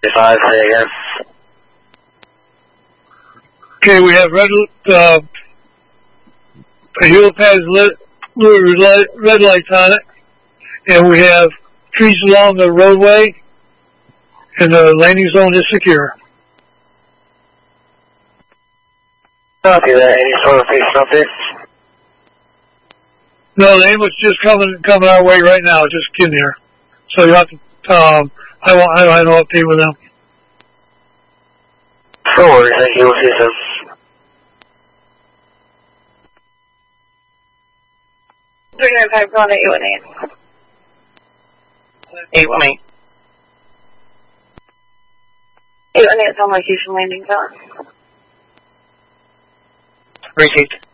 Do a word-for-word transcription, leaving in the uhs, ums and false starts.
Five, say again. Okay, we have red, uh, a helipad is lit, lit, red lights on it, and we have trees along the roadway, and the landing zone is secure. Copy that. Any sort of patient updates? No, the ambulance is just coming coming our way right now, just getting here. So you have to, um, I won't, I don't have no update with them. No worries, thank you. We'll see you soon. three nine five, calling eight one eight. eight one eight. eight one eight, on location landing zone. Received.